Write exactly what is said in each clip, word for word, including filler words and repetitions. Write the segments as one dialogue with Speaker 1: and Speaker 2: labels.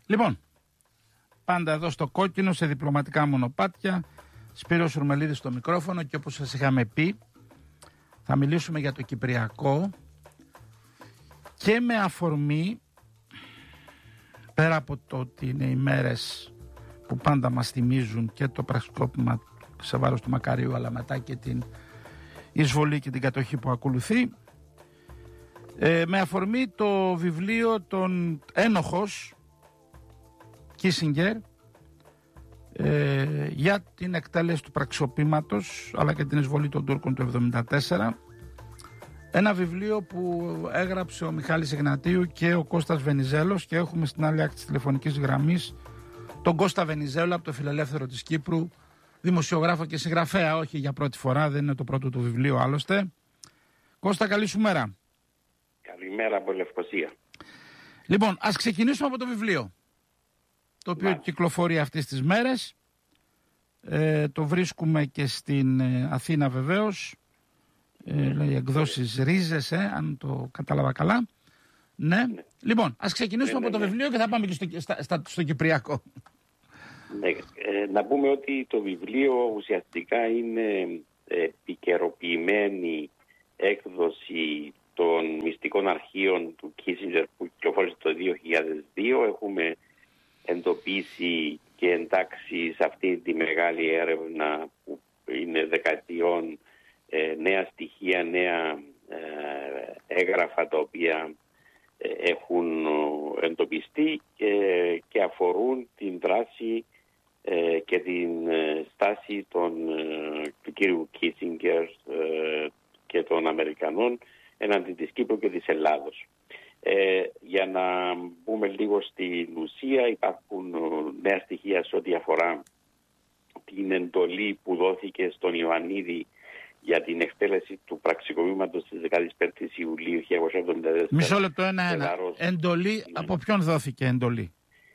Speaker 1: Λοιπόν, πάντα εδώ στο κόκκινο, σε διπλωματικά μονοπάτια, Σπύρος Ουρμελίδης στο μικρόφωνο και όπως σας είχαμε πει, θα μιλήσουμε για το Κυπριακό και με αφορμή, πέρα από το ότι είναι οι μέρες που πάντα μας θυμίζουν και το πραξικόπημα σε βάρος του Μακαρίου, αλλά μετά και την εισβολή και την κατοχή που ακολουθεί, ε, με αφορμή το βιβλίο των Ένοχος Κίσινγκερ ε, για την εκτέλεση του πραξικοπήματος αλλά και την εισβολή των Τούρκων του εβδομήντα τέσσερα, ένα βιβλίο που έγραψε ο Μιχάλης Ιγνατίου και ο Κώστας Βενιζέλος, και έχουμε στην άλλη άκρη της τηλεφωνικής γραμμής τον Κώστα Βενιζέλο από το Φιλελεύθερο της Κύπρου, δημοσιογράφο και συγγραφέα, όχι για πρώτη φορά, δεν είναι το πρώτο του βιβλίο άλλωστε. Κώστα, καλή σου μέρα.
Speaker 2: Καλημέρα από Λευκοσία.
Speaker 1: Λοιπόν, ας ξεκινήσουμε από το βιβλίο, το οποίο Μάλιστα. κυκλοφορεί αυτές τις μέρες. Ε, το βρίσκουμε και στην ε, Αθήνα βεβαίως. Ε, λέει εκδόσεις Ρίζες, ε, αν το κατάλαβα καλά. Ναι. ναι. Λοιπόν, ας ξεκινήσουμε ναι, από ναι, το ναι. βιβλίο και θα πάμε και στο, στα, στα, στο Κυπριακό.
Speaker 2: Ναι. Ε, να πούμε ότι το βιβλίο ουσιαστικά είναι επικαιροποιημένη έκδοση των μυστικών αρχείων του Κίσινγκερ που κυκλοφόρησε το δύο χιλιάδες δύο. Έχουμε εντοπίσει και εντάξει σε αυτή τη μεγάλη έρευνα που είναι δεκαετιών ε, νέα στοιχεία, νέα ε, έγγραφα τα οποία ε, έχουν εντοπιστεί και, και αφορούν την δράση ε, και την ε, στάση των, ε, του κύριου Κίσινγκερ ε, και των Αμερικανών έναντι της Κύπρου και της Ελλάδος. Ε, για να μπούμε λίγο στην ουσία, υπάρχουν νέα στοιχεία σε ό,τι αφορά την εντολή που δόθηκε στον Ιωαννίδη για την εκτέλεση του πραξικοπήματος της δεκαπέντε Ιουλίου χίλια εννιακόσια εβδομήντα τέσσερα.
Speaker 1: Μισό λεπτό, ένα-ένα. Εντολή, ναι. Από ποιον δόθηκε εντολή?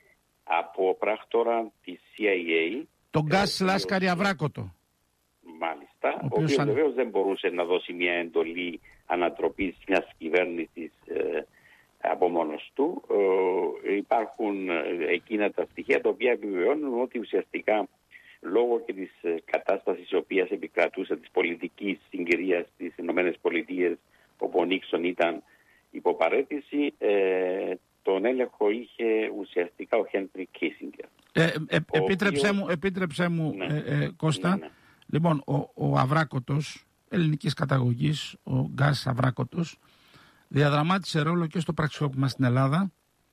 Speaker 2: Από πράκτορα της σι άι έι.
Speaker 1: Τον Γκάς Λάσκαρη Αβράκοτο.
Speaker 2: Μάλιστα, ο, ο οποίος αν... βεβαίως δεν μπορούσε να δώσει μια εντολή ανατροπής μιας κυβέρνησης ε, από μόνος του. Ε, υπάρχουν εκείνα τα στοιχεία τα οποία επιβεβαιώνουν ότι ουσιαστικά λόγω και της κατάστασης η οποία επικρατούσε, της πολιτικής συγκυρίας στις ΗΠΑ, όπου ο Νίξον ήταν υποπαρέτηση, ε, τον έλεγχο είχε ουσιαστικά ο Χένρι Κίσινγκερ. Ε,
Speaker 1: ε, επίτρεψέ
Speaker 2: οποίο...
Speaker 1: μου, επίτρεψέ μου
Speaker 2: ναι.
Speaker 1: ε, ε, Κώστα, ναι, ναι. Λοιπόν, ο, ο Αβράκοτος, ελληνικής καταγωγής, ο Γκάς Αβράκοτος, διαδραμάτισε ρόλο και στο πραξικόπημα στην Ελλάδα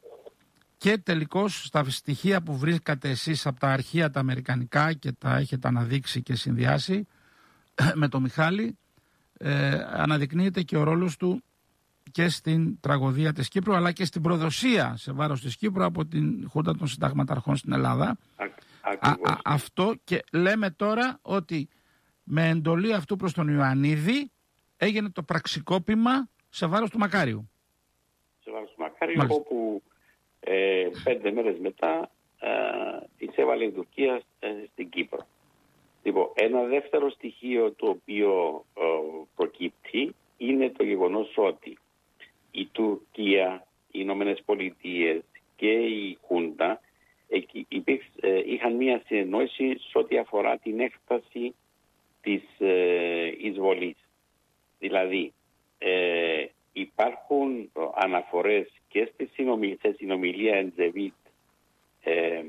Speaker 1: και τελικώς στα στοιχεία που βρίσκατε εσείς από τα αρχεία τα αμερικανικά και τα έχετε αναδείξει και συνδυάσει με τον Μιχάλη, ε, αναδεικνύεται και ο ρόλος του και στην τραγωδία της Κύπρου αλλά και στην προδοσία σε βάρος της Κύπρου από την Χούντα των Συνταγματαρχών στην Ελλάδα. Α, α, αυτό, και λέμε τώρα ότι με εντολή αυτού προς τον Ιωαννίδη έγινε το πραξικόπημα σε βάρος του Μακάριου.
Speaker 2: Σε βάρος του Μακάριου, Μάλιστα. όπου ε, πέντε μέρες μετά ε, εισέβαλε η Τουρκία ε, στην Κύπρο. Λοιπόν, ένα δεύτερο στοιχείο το οποίο ε, προκύπτει είναι το γεγονός ότι η Τουρκία, οι Ηνωμένες Πολιτείες και η Χούντα είχαν μία συνεννόηση σε ό,τι αφορά την έκταση της ε, εισβολής. Δηλαδή, ε, υπάρχουν αναφορές και στη συνομιλία, σε συνομιλία Εντζεβίτ ε,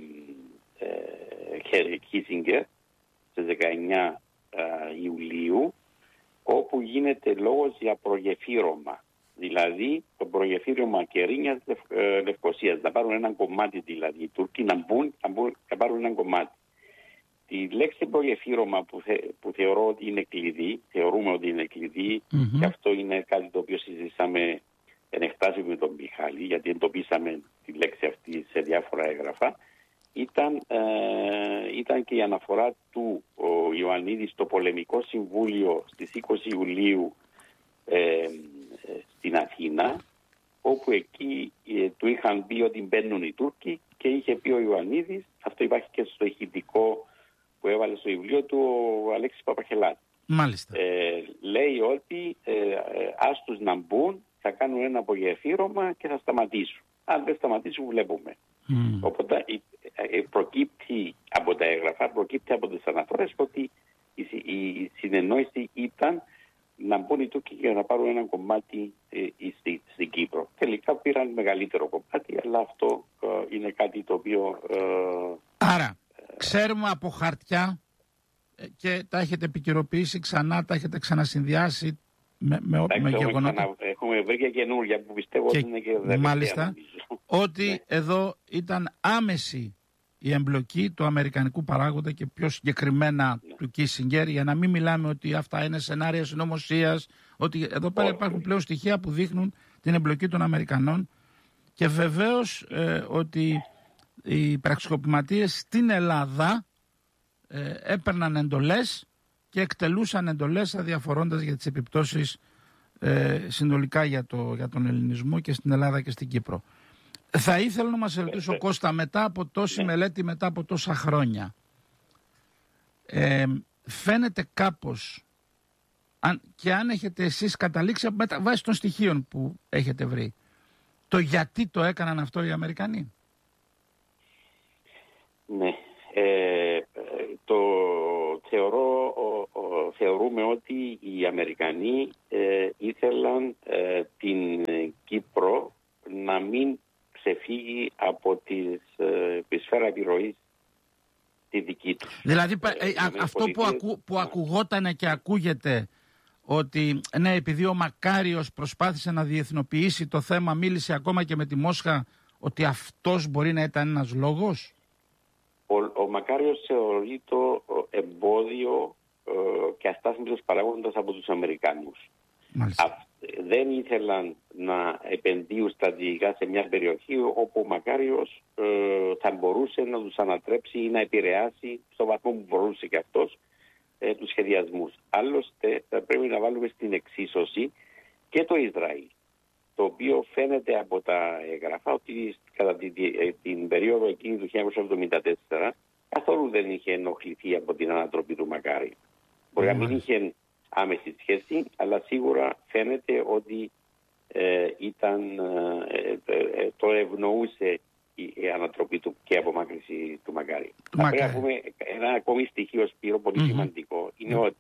Speaker 2: ε, Κίσινγκερ στις δεκαεννιά ε, Ιουλίου, όπου γίνεται λόγος για προγεφύρωμα. Δηλαδή το προγεφύρωμα Κερίνιας ε, Λευκοσίας. Να πάρουν ένα κομμάτι, δηλαδή οι Τούρκοι να μπουν, να, μπουν, να πάρουν ένα κομμάτι. Τη λέξη προγεφύρωμα που, θε, που θεωρώ ότι είναι κλειδί, θεωρούμε ότι είναι κλειδί, mm-hmm. και αυτό είναι κάτι το οποίο συζητήσαμε εν εκτάσει με τον Μιχάλη, γιατί εντοπίσαμε τη λέξη αυτή σε διάφορα έγγραφα, ήταν, ε, ήταν και η αναφορά του ο Ιωαννίδη στο Πολεμικό Συμβούλιο στις είκοσι Ιουλίου ε, στην Αθήνα, όπου εκεί ε, του είχαν πει ότι μπαίνουν οι Τούρκοι και είχε πει ο Ιωαννίδης, αυτό υπάρχει και στο ηχητικό που έβαλε στο βιβλίο του ο Αλέξης Παπαχελάτη.
Speaker 1: Μάλιστα.
Speaker 2: Ε, λέει ότι ε, ε, άστους να μπουν, θα κάνουν ένα απογεφύρωμα και θα σταματήσουν. Αν δεν σταματήσουν βλέπουμε. Mm. Οπότε προκύπτει από τα έγγραφα, προκύπτει από τις αναφορές ότι η, η συνεννόηση ήταν να μπουν οι Τούρκοι για να πάρουν ένα κομμάτι ε, στη, στην Κύπρο. Τελικά πήραν μεγαλύτερο κομμάτι, αλλά αυτό ε, είναι κάτι το οποίο... Ε,
Speaker 1: Άρα, ξέρουμε από χαρτιά και τα έχετε επικαιροποιήσει ξανά, τα έχετε ξανασυνδυάσει με, με, με γεγονότα.
Speaker 2: Ξανα, έχουμε βρει και καινούργια που πιστεύω ότι είναι και τελευταία.
Speaker 1: Μάλιστα, ότι ναι. Εδώ ήταν άμεση η εμπλοκή του αμερικανικού παράγοντα και πιο συγκεκριμένα ναι. του Κίσινγκερ, για να μην μιλάμε ότι αυτά είναι σενάρια συνωμοσίας, ότι εδώ πέρα Όχι. υπάρχουν πλέον στοιχεία που δείχνουν την εμπλοκή των Αμερικανών και βεβαίως ε, ότι οι πραξικοπηματίες στην Ελλάδα ε, έπαιρναν εντολές και εκτελούσαν εντολές αδιαφορώντας για τις επιπτώσεις ε, συνολικά για, το, για τον ελληνισμό και στην Ελλάδα και στην Κύπρο. Θα ήθελα να μας ρωτήσω, Κώστα, μετά από τόση μελέτη, μετά από τόσα χρόνια, ε, φαίνεται κάπως, αν, και αν έχετε εσείς καταλήξει μετά, βάσει των στοιχείων που έχετε βρει, το γιατί το έκαναν αυτό οι Αμερικανοί.
Speaker 2: Ναι, ε, το θεωρώ, ο, ο, θεωρούμε ότι οι Αμερικανοί ε, ήθελαν ε, την Κύπρο να μην ξεφύγει από τις, ε, τη σφαίρα επιρροής τη δική τους.
Speaker 1: Δηλαδή ε, ε, αυτό που, ακου, που ακουγόταν και ακούγεται ότι ναι, επειδή ο Μακάριος προσπάθησε να διεθνοποιήσει το θέμα, μίλησε ακόμα και με τη Μόσχα, ότι αυτός μπορεί να ήταν ένας λόγος.
Speaker 2: Ο, ο Μακάριος θεωρεί το εμπόδιο ε, και αστάθμιτος παράγοντας από τους Αμερικάνους. Α, δεν ήθελαν να επενδύουν στρατηγικά σε μια περιοχή όπου ο Μακάριος ε, θα μπορούσε να τους ανατρέψει ή να επηρεάσει στο βαθμό που μπορούσε και αυτός ε, τους σχεδιασμούς. Άλλωστε θα πρέπει να βάλουμε στην εξίσωση και το Ισραήλ, το οποίο φαίνεται από τα έγγραφα ότι κατά την, την περίοδο εκείνη του χίλια εννιακόσια εβδομήντα τέσσερα καθόλου δεν είχε ενοχληθεί από την ανατροπή του Μακάρη. Μπορεί να μην είχε άμεση σχέση, αλλά σίγουρα φαίνεται ότι ε, ήταν, ε, ε, το ευνοούσε η, η ανατροπή του και η απομάκρυνση του Μακάρη. Θα πρέπει να πούμε ένα ακόμη στοιχείο, Σπύρο, πολύ mm-hmm. σημαντικό, είναι mm-hmm. ότι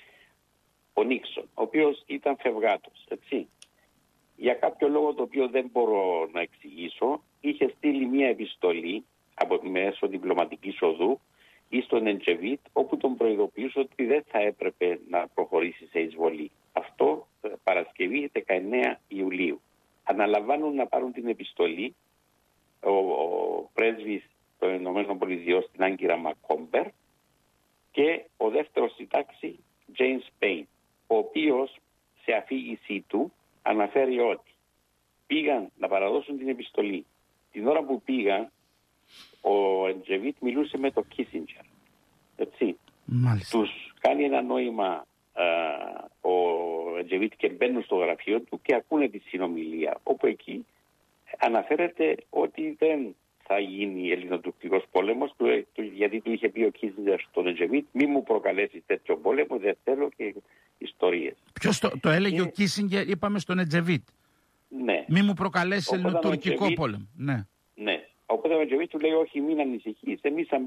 Speaker 2: ο Νίξον, ο οποίος ήταν φευγάτος, έτσι, για κάποιο λόγο το οποίο δεν μπορώ να εξηγήσω, είχε στείλει μια επιστολή από μέσω διπλωματικής οδού ή στον Εντζεβίτ, όπου τον προειδοποιούσε ότι δεν θα έπρεπε να προχωρήσει σε εισβολή. Αυτό Παρασκευή δεκαεννέα Ιουλίου. Αναλαμβάνουν να πάρουν την επιστολή ο, ο πρέσβης των Ηνωμένων Πολιτειών στην Άγκυρα Μακόμπερ και ο δεύτερος στη τάξη James Payne, ο οποίος σε αφήγησή του αναφέρει ότι πήγαν να παραδώσουν την επιστολή. Την ώρα που πήγαν, ο Εντζεβίτ μιλούσε με τον Κίσινγκερ. Έτσι. Τους κάνει ένα νόημα α, ο Εντζεβίτ και μπαίνουν στο γραφείο του και ακούνε τη συνομιλία. Όπου εκεί αναφέρεται ότι δεν θα γίνει ελληνοτουρκικός πόλεμος, γιατί του είχε πει ο Κίσινγκερ στον Εντζεβίτ, μη μου προκαλέσει τέτοιο πόλεμο, δεν θέλω και ιστορίες.
Speaker 1: Ποιος το, το έλεγε και... ο Κίσινγκερ, είπαμε στον Εντζεβίτ.
Speaker 2: Ναι.
Speaker 1: Μη μου προκαλέσει ελληνοτουρκικό πόλεμο. Ναι.
Speaker 2: Ναι. Οπότε ο Εντζεβίτ του λέει όχι, μην ανησυχείς, εμείς θα,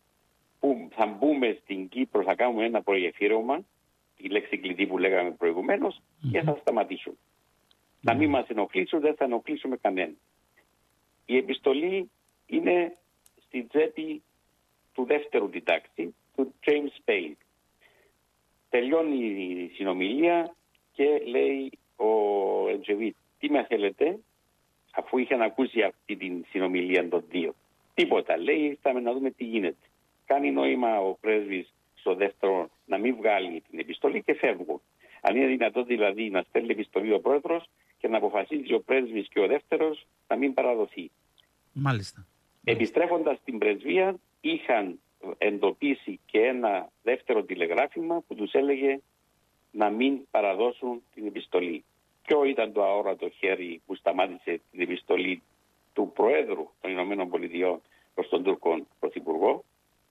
Speaker 2: θα μπούμε στην Κύπρο, θα κάνουμε ένα προεφήρωμα, η λέξη κλειδί που λέγαμε προηγουμένως, mm-hmm. και θα σταματήσουν. Mm-hmm. Να μην μας ενοχλήσουν, δεν θα ενοχλήσουμε κανέναν. Η επιστολή είναι στη τσέπη του δεύτερου την τάξη, του James Payne. Τελειώνει η συνομιλία και λέει ο Εντζεβίτ, τι με θέλετε, αφού είχαν ακούσει αυτή την συνομιλία των δύο. Τίποτα, λέει, ήρθαμε να δούμε τι γίνεται. Κάνει νόημα ο πρέσβης στο δεύτερο να μην βγάλει την επιστολή και φεύγουν. Αν είναι δυνατόν δηλαδή να στέλνει επιστολή ο πρόεδρος και να αποφασίζει ο πρέσβης και ο δεύτερος να μην παραδοθεί.
Speaker 1: Μάλιστα.
Speaker 2: Επιστρέφοντας στην πρεσβεία είχαν εντοπίσει και ένα δεύτερο τηλεγράφημα που τους έλεγε να μην παραδώσουν την επιστολή. Ποιο ήταν το αόρατο χέρι που σταμάτησε την επιστολή του Προέδρου των Ηνωμένων Πολιτειών προς τον Τούρκο Πρωθυπουργό?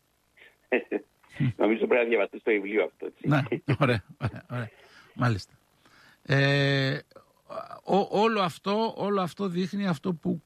Speaker 2: Νομίζω πρέπει να διαβαστεί στο βιβλίο αυτό. Έτσι.
Speaker 1: Ναι, ωραία, ωραία, ωραία. Μάλιστα. Ε, ό, όλο, αυτό, όλο αυτό δείχνει αυτό που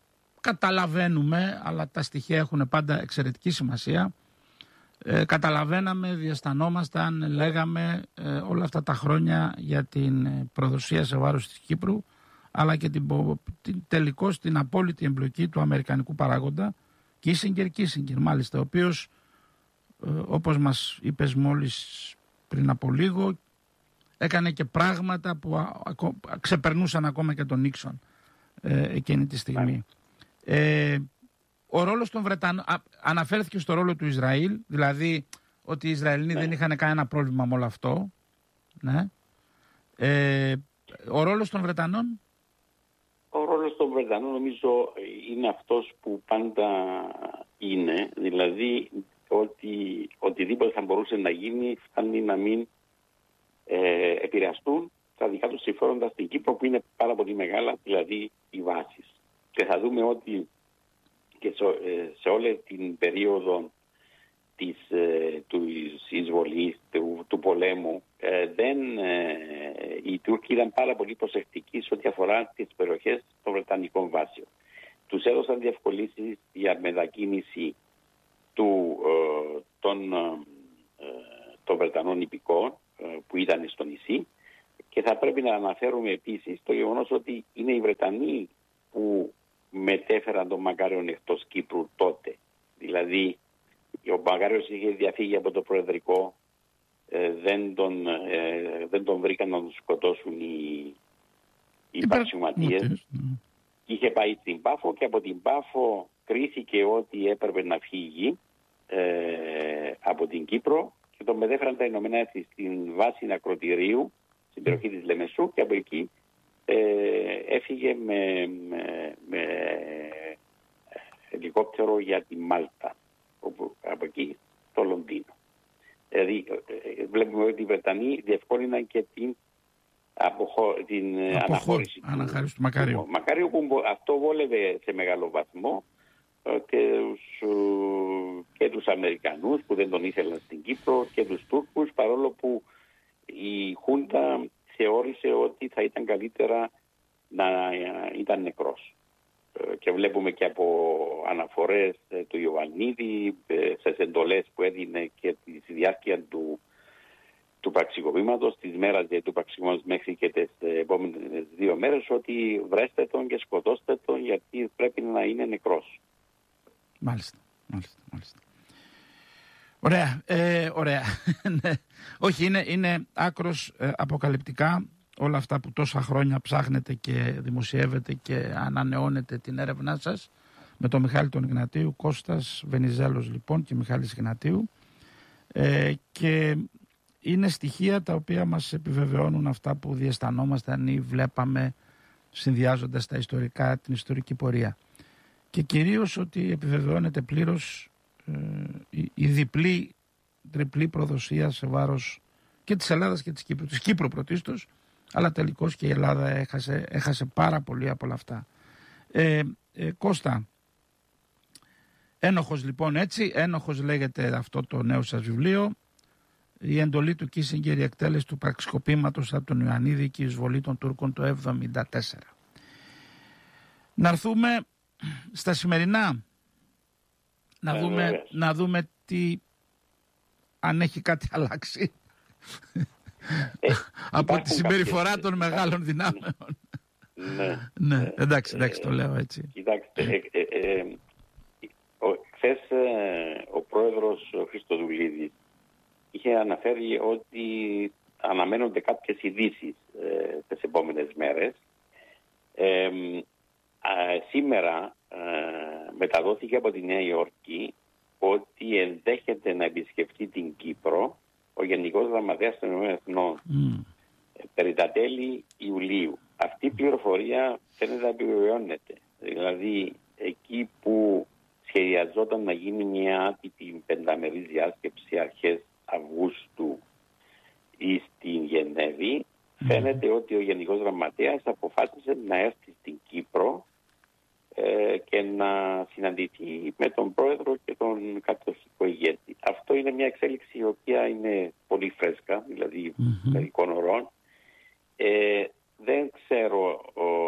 Speaker 1: καταλαβαίνουμε, αλλά τα στοιχεία έχουν πάντα εξαιρετική σημασία. Ε, καταλαβαίναμε, διαισθανόμασταν, λέγαμε ε, όλα αυτά τα χρόνια για την προδοσία σε βάρος της Κύπρου, αλλά και την, την, τελικώς την απόλυτη εμπλοκή του αμερικανικού παράγοντα, Κίσιγκερ, Κίσιγκερ μάλιστα, ο οποίος ε, όπως μας είπες μόλις πριν από λίγο, έκανε και πράγματα που α, α, ξεπερνούσαν ακόμα και τον Νίξον ε, εκείνη τη στιγμή. Ε, ο ρόλος των Βρετανών, αναφέρθηκε στο ρόλο του Ισραήλ, δηλαδή ότι οι Ισραηλοί ναι. δεν είχαν κανένα πρόβλημα με όλο αυτό. Ναι. Ε, ο ρόλος των Βρετανών.
Speaker 2: Ο ρόλος των Βρετανών νομίζω είναι αυτός που πάντα είναι, δηλαδή ότι οτιδήποτε θα μπορούσε να γίνει φτάνει να μην ε, επηρεαστούν τα δικά τους συμφέροντα στην Κύπρο, που είναι πάρα πολύ μεγάλα, δηλαδή οι βάσεις. Και θα δούμε ότι και σε, σε όλη την περίοδο της, του εισβολής, του, του πολέμου, ε, δεν, ε, οι Τούρκοι ήταν πάρα πολύ προσεκτικοί σε ό,τι αφορά τις περιοχές των Βρετανικών βάσεων. Τους έδωσαν διευκολύνσεις για μετακίνηση του, ε, των, ε, των Βρετανών υπηκών ε, που ήταν στο νησί, και θα πρέπει να αναφέρουμε επίσης το γεγονός ότι είναι οι Βρετανοί που μετέφεραν τον Μακάριον εκτός Κύπρου τότε. Δηλαδή, ο Μακάριος είχε διαφύγει από το Προεδρικό, ε, δεν, τον, ε, δεν τον βρήκαν να τον σκοτώσουν οι, οι Παξιωματίες. Είχε πάει στην Πάφο και από την Πάφο κρίθηκε ότι έπρεπε να φύγει ε, από την Κύπρο και τον μετέφεραν τα Ηνωμένα Έθνη στην βάση Ακροτηρίου, στην περιοχή της Λεμεσού, και από εκεί ε, έφυγε με, με, με ελικόπτερο για τη Μάλτα, όπου, από εκεί στο Λονδίνο. Δηλαδή βλέπουμε ότι οι Βρετανοί διευκόλυναν και την, αποχω... την αναχώρηση του,
Speaker 1: του Μακάριου.
Speaker 2: του Μακάριου, που αυτό βόλευε σε μεγάλο βαθμό και τους, και τους Αμερικανούς που δεν τον ήθελαν στην Κύπρο και τους Τούρκους, παρόλο που η Χούντα θεώρησε ότι θα ήταν καλύτερα να ήταν νεκρός. Και βλέπουμε και από αναφορές του Ιωαννίδη σε εντολές που έδινε και τη διάρκεια του, του πραξικοπήματος, της μέρας του πραξικοπήματος μέχρι και τις επόμενες δύο μέρες, ότι βρέστε τον και σκοτώστε τον, γιατί πρέπει να είναι νεκρός.
Speaker 1: Μάλιστα, μάλιστα, μάλιστα. Ωραία, ε, ωραία. Όχι, είναι, είναι άκρος ε, αποκαλυπτικά όλα αυτά που τόσα χρόνια ψάχνετε και δημοσιεύετε και ανανεώνετε την έρευνά σας με τον Μιχάλη τον Ιγνατίου, Κώστας Βενιζέλος λοιπόν και Μιχάλης Ιγνατίου, ε, και είναι στοιχεία τα οποία μας επιβεβαιώνουν αυτά που διαισθανόμασταν ή βλέπαμε συνδυάζοντας τα ιστορικά, την ιστορική πορεία, και κυρίως ότι επιβεβαιώνεται πλήρως ε, η, η διπλή, τριπλή προδοσία σε βάρος και της Ελλάδας και της Κύπρου, της Κύπρου πρωτίστως, αλλά τελικώς και η Ελλάδα έχασε, έχασε πάρα πολύ από όλα αυτά. Ε, ε, Κώστα, ένοχος λοιπόν έτσι, ένοχος λέγεται αυτό το νέο σας βιβλίο, η εντολή του Κίσιγκερ, η εκτέλεση του πραξικοπήματος από τον Ιωαννίδη και η εισβολή των Τούρκων το εβδομήντα τέσσερα. Να έρθουμε στα σημερινά, να, δούμε, να δούμε τι, αν έχει κάτι αλλάξει ε, από τη συμπεριφορά κάποιες... των μεγάλων δυνάμεων.
Speaker 2: Ναι,
Speaker 1: ναι, εντάξει, εντάξει, το λέω έτσι.
Speaker 2: Κοιτάξτε, ε, ε, ε, χθες ε, ο πρόεδρος ο Χριστοδουλίδης είχε αναφέρει ότι αναμένονται κάποιες ειδήσεις ε, τις επόμενες μέρες. Ε, α, σήμερα ε, μεταδόθηκε από τη Νέα Υόρκη ότι ενδέχεται να επισκεφτεί την Κύπρο ο Γενικός Γραμματέας των Ηνωμένων Εθνών mm. περί τα τέλη Ιουλίου. Αυτή η πληροφορία φαίνεται να επιβεβαιώνεται. Δηλαδή, εκεί που σχεδιαζόταν να γίνει μια άτυπη πενταμερής διάσκεψη αρχές Αυγούστου ή στην Γενέβη, mm. φαίνεται ότι ο Γενικός Γραμματέας αποφάσισε να έρθει στην Κύπρο ε, και να συναντηθεί με τον πρόεδρο και τον κατοχικό ηγέτη. Αυτό είναι μια εξέλιξη η οποία είναι πολύ φρέσκα, δηλαδή mm-hmm. μερικών ωρών. Ε, δεν ξέρω ο,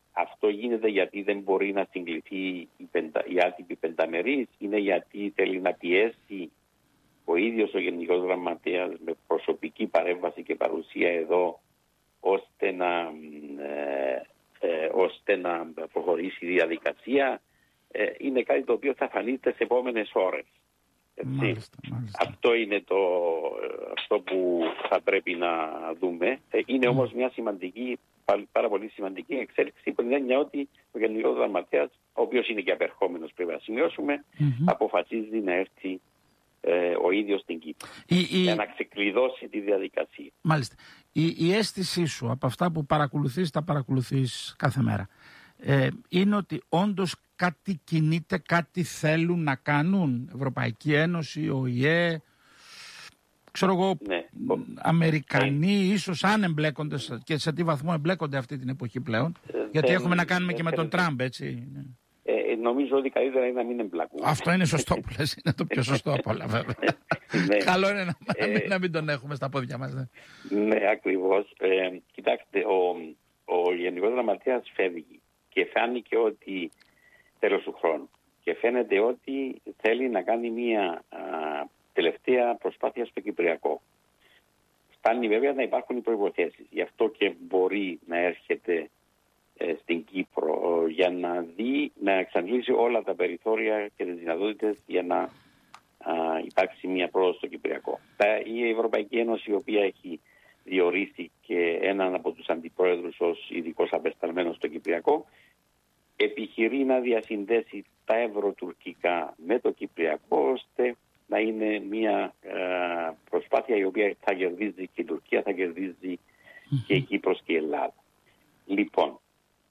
Speaker 2: αυτό γίνεται γιατί δεν μπορεί να συγκληθεί η, πεντα, η άτυπη πενταμερής, είναι γιατί θέλει να πιέσει ο ίδιος ο Γενικός Γραμματέας με προσωπική παρέμβαση και παρουσία εδώ, ώστε να, ε, ε, ώστε να προχωρήσει η διαδικασία. Ε, είναι κάτι το οποίο θα φανεί τις επόμενες ώρες.
Speaker 1: Μάλιστα, μάλιστα.
Speaker 2: Αυτό είναι το, αυτό που θα πρέπει να δούμε. Ε, είναι mm. όμως μια σημαντική, πάρα πολύ σημαντική εξέλιξη, που είναι ότι ο Γενικός Γραμματέας, ο οποίος είναι και απερχόμενος, πρέπει να σημειώσουμε, mm-hmm. αποφασίζει να έρθει ε, ο ίδιος στην Κύπρο η, η... για να ξεκλειδώσει τη διαδικασία.
Speaker 1: Μάλιστα. Η, η αίσθησή σου από αυτά που παρακολουθείς, τα παρακολουθείς κάθε μέρα, ε, είναι ότι όντως κάτι κινείται, κάτι θέλουν να κάνουν, Ευρωπαϊκή Ένωση, ο ΙΕ, ξέρω εγώ, ναι. Αμερικανοί, ναι. ίσως αν εμπλέκονται και σε τι βαθμό εμπλέκονται αυτή την εποχή πλέον, ε, γιατί δεν, έχουμε να κάνουμε και με τον Τραμπ, έτσι.
Speaker 2: Ε, νομίζω ότι καλύτερα είναι να μην εμπλακούν.
Speaker 1: Αυτό είναι σωστό που λες, είναι το πιο σωστό από όλα βέβαια. Ναι. Καλό είναι να, ε, να, μην, να μην τον έχουμε στα πόδια μας. Ναι,
Speaker 2: ναι ακριβώς. Ε, κοιτάξτε, ο, ο Γενικός Γραμματέας φεύγει και φάνηκε ότι τέλος του χρόνου. Και φαίνεται ότι θέλει να κάνει μια α, τελευταία προσπάθεια στο Κυπριακό. Φτάνει βέβαια να υπάρχουν οι προϋποθέσεις. Γι' αυτό και μπορεί να έρχεται ε, στην Κύπρο για να δει, να εξαντλήσει όλα τα περιθώρια και τις δυνατότητες για να α, υπάρξει μια πρόοδος στο Κυπριακό. Η Ευρωπαϊκή Ένωση, η οποία έχει διορίσει και έναν από τους αντιπρόεδρους ως ειδικός απεσταλμένος στο Κυπριακό, επιχειρεί να διασυνδέσει τα ευρωτουρκικά με το Κυπριακό, ώστε να είναι μια ε, προσπάθεια η οποία θα κερδίζει και η Τουρκία, θα κερδίζει mm-hmm. και η Κύπρος και η Ελλάδα. Λοιπόν,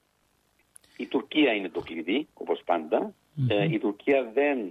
Speaker 2: η Τουρκία είναι το κλειδί, όπως πάντα. Mm-hmm. Ε, η Τουρκία δεν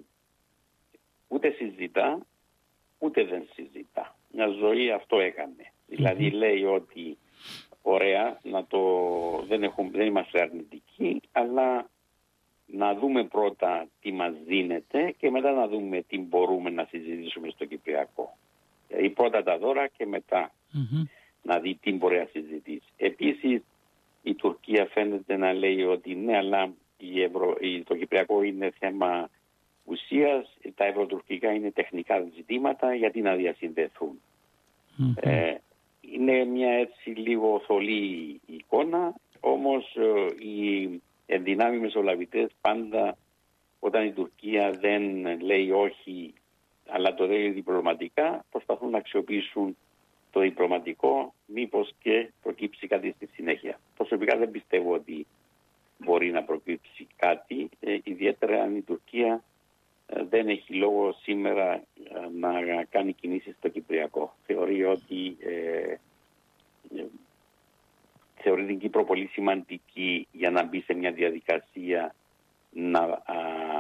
Speaker 2: ούτε συζητά, ούτε δεν συζητά. Μια ζωή αυτό έκανε. Mm-hmm. Δηλαδή λέει ότι ωραία, να το, δεν, έχουμε, δεν είμαστε αρνητικοί, αλλά να δούμε πρώτα τι μας δίνεται και μετά να δούμε τι μπορούμε να συζητήσουμε στο Κυπριακό. Δηλαδή πρώτα τα δώρα και μετά mm-hmm. να δει τι μπορεί να συζητήσει. Επίσης η Τουρκία φαίνεται να λέει ότι ναι, αλλά η Ευρω... το Κυπριακό είναι θέμα ουσίας, τα ευρωτουρκικά είναι τεχνικά ζητήματα, γιατί να διασυνδεθούν. Mm-hmm. Ε, είναι μια έτσι λίγο θολή εικόνα, όμως ε, οι ενδυνάμοι μεσολαβητές πάντα, όταν η Τουρκία δεν λέει όχι αλλά το λέει διπλωματικά, προσπαθούν να αξιοποιήσουν το διπλωματικό, μήπως και προκύψει κάτι στη συνέχεια. Προσωπικά δεν πιστεύω ότι μπορεί να προκύψει κάτι, ε, ιδιαίτερα αν η Τουρκία ε, δεν έχει λόγο σήμερα ε, να κάνει κινήσεις στο Κυπριακό. Θεωρεί ότι ε, ε, θεωρεί την Κύπρο πολύ σημαντική για να μπει σε μια διαδικασία να, α,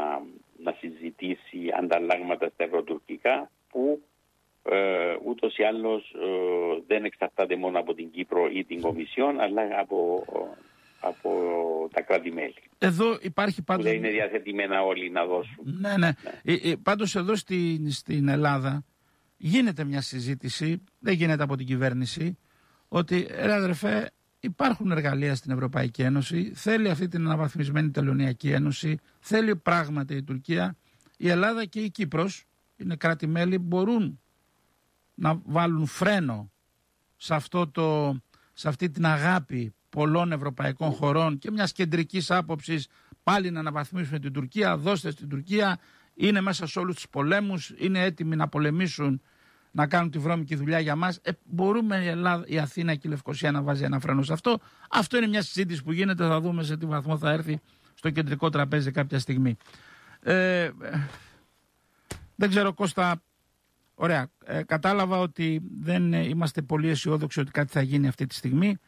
Speaker 2: να συζητήσει ανταλλάγματα στα ευρωτουρκικά, που ε, ούτως ή άλλως ε, δεν εξαρτάται μόνο από την Κύπρο ή την Κομισιόν, αλλά από, από τα κράτη-μέλη.
Speaker 1: Εδώ υπάρχει πάντως...
Speaker 2: Δεν είναι διαθετημένα όλοι να δώσουν.
Speaker 1: Ναι, ναι. ναι. Ε, ε, πάντως εδώ στην, στην Ελλάδα γίνεται μια συζήτηση, δεν γίνεται από την κυβέρνηση, ότι ρε αδερφέ, υπάρχουν εργαλεία στην Ευρωπαϊκή Ένωση, θέλει αυτή την αναβαθμισμένη τελωνειακή ένωση, θέλει πράγματι η Τουρκία, η Ελλάδα και η Κύπρος, είναι κράτη-μέλη, μπορούν να βάλουν φρένο σε, αυτό το, σε αυτή την αγάπη πολλών ευρωπαϊκών χωρών και μιας κεντρικής άποψης πάλι να αναβαθμίσουμε την Τουρκία, δώστε στην Τουρκία, είναι μέσα σε όλους τους πολέμους, είναι έτοιμοι να πολεμήσουν, να κάνουν τη βρώμικη δουλειά για μας. Ε, μπορούμε η, Ελλάδα, η Αθήνα και η Λευκοσία να βάζει ένα φρένο σε αυτό. Αυτό είναι μια συζήτηση που γίνεται, θα δούμε σε τι βαθμό θα έρθει στο κεντρικό τραπέζι κάποια στιγμή. Ε, δεν ξέρω, Κώστα, ωραία, ε, κατάλαβα ότι δεν είμαστε πολύ αισιόδοξοι ότι κάτι θα γίνει αυτή τη στιγμή.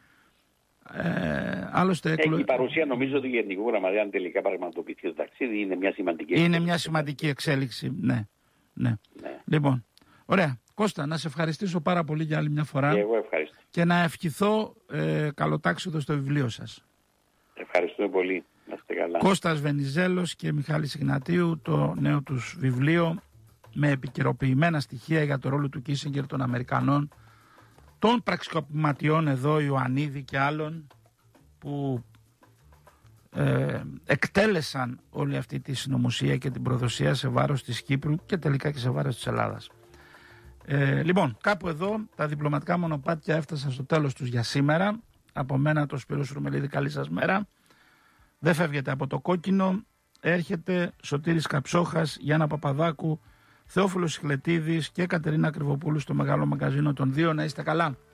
Speaker 1: Ε, άλλωστε,
Speaker 2: Έχει η παρουσία, νομίζω, του Γενικού Γραμματέα, αν τελικά πραγματοποιηθεί το ταξίδι, είναι μια σημαντική εξέλιξη.
Speaker 1: Είναι μια σημαντική εξέλιξη, ναι. ναι. ναι. Λοιπόν, ωραία. Κώστα, να σε ευχαριστήσω πάρα πολύ για άλλη μια φορά.
Speaker 2: Και εγώ ευχαριστώ.
Speaker 1: Και να ευχηθώ ε, καλοτάξιδο στο βιβλίο σας.
Speaker 2: Ευχαριστούμε πολύ. Να είστε καλά.
Speaker 1: Κώστας Βενιζέλος και Μιχάλης Ιγνατίου, το νέο τους βιβλίο με επικαιροποιημένα στοιχεία για το ρόλο του Κίσινγκερ, των Αμερικανών, των πραξικοπηματιών εδώ, Ιωαννίδη και άλλων, που ε, εκτέλεσαν όλη αυτή τη συνωμοσία και την προδοσία σε βάρος της Κύπρου και τελικά και σε βάρος της Ελλάδας. Ε, λοιπόν, κάπου εδώ τα διπλωματικά μονοπάτια έφτασαν στο τέλος τους για σήμερα. Από μένα το Σπύρο Σουρμελίδη, καλή σας μέρα. Δεν φεύγετε από το κόκκινο. Έρχεται Σωτήρης Καψόχας, Γιάννα Παπαδάκου, Θεόφιλος Ιχλετίδης και Κατερίνα Κρυβοπούλου στο Μεγάλο Μαγκαζίνο των δύο. Να είστε καλά.